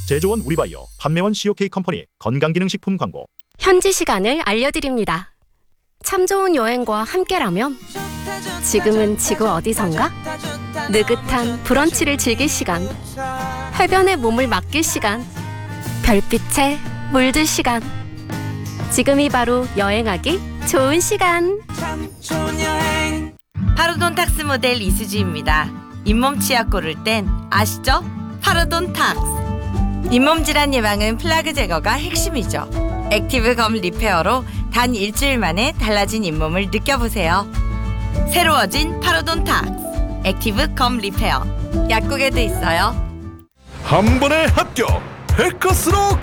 제조원 우리바이오, 판매원 COK 컴퍼니 건강기능식품 광고. 현지 시간을 알려드립니다. 참 좋은 여행과 함께라면 지금은 지구 어디선가? 느긋한 브런치를 즐길 시간, 해변에 몸을 맡길 시간, 별빛에 물들 시간. 지금이 바로 여행하기 좋은 시간. 파로돈탁스 모델 이수지입니다. 잇몸 치약 고를 땐 아시죠? 파로돈탁스. 잇몸 질환 예방은 플라그 제거가 핵심이죠. 액티브 검 리페어로 단 일주일 만에 달라진 잇몸을 느껴보세요. 새로워진 파로돈탁스 액티브 검 리페어. 약국에도 있어요. 한 번에 합격! 해커스로